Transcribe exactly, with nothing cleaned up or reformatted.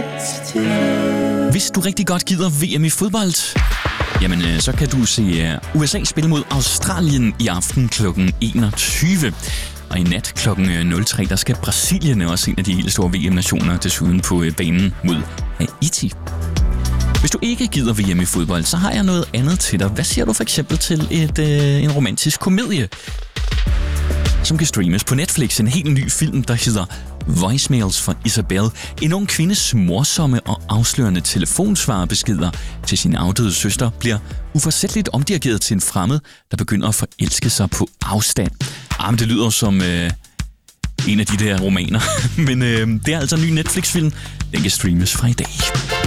Hvis du rigtig godt gider V M i fodbold, jamen øh, så kan du se øh, U S A spille mod Australien i aften klokken enogtyve. Og i nat klokken nul tre, der skal Brasilien, også en af de helt store V M-nationer, desuden på øh, banen mod Haiti. Hvis du ikke gider V M i fodbold, så har jeg noget andet til dig. Hvad siger du for eksempel til et, øh, en romantisk komedie, som kan streames på Netflix? En helt ny film, der hedder Voicemails for Isabel. En ung kvindes morsomme og afslørende telefonsvarebeskeder til sin afdøde søster bliver uforsætteligt omdirigeret til en fremmed, der begynder at forelske sig på afstand. Ah, men det lyder som øh, en af de der romaner. Men øh, det er altså en ny Netflix-film. Den kan streames fra i dag.